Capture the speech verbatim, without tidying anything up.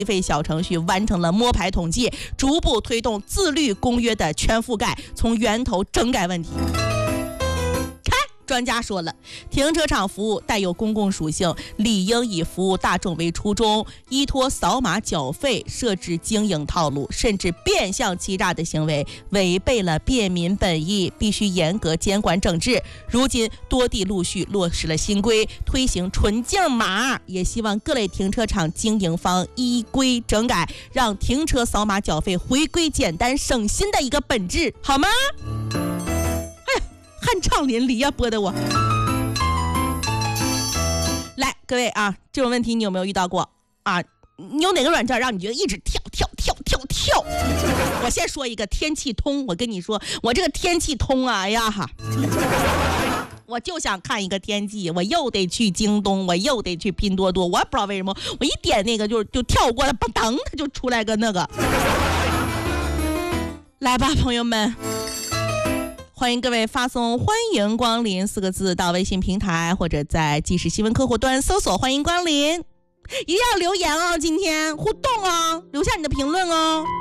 费小程序完成了摸排统计，逐步推动自律公约的全覆盖，从源头整改问题。专家说了，停车场服务带有公共属性，理应以服务大众为初衷，依托扫码缴费设置经营套路，甚至变相欺诈的行为，违背了便民本意，必须严格监管整治。如今多地陆续落实了新规，推行纯净码，也希望各类停车场经营方依规整改，让停车扫码缴费回归简单省心的一个本质，好吗？酣畅淋漓呀、啊，播的我。来，各位啊，这种问题你有没有遇到过啊？你有哪个软件让你觉得一直跳跳跳跳跳？我先说一个天气通，我跟你说，我这个天气通啊，哎呀哈，我就想看一个天气，我又得去京东，我又得去拼多多，我也不知道为什么，我一点那个就就跳过来，吧噔，它就出来个那个。来吧，朋友们。欢迎各位发送欢迎光临四个字到微信平台，或者在即时新闻客户端搜索欢迎光临，一定要留言哦，今天互动哦，留下你的评论哦。